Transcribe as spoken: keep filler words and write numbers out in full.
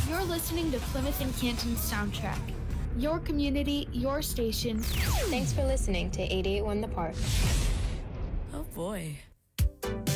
You're listening to Plymouth and Canton's Soundtrack. Your community, your station. Thanks for listening to eighty-eight point one The Park. Oh boy.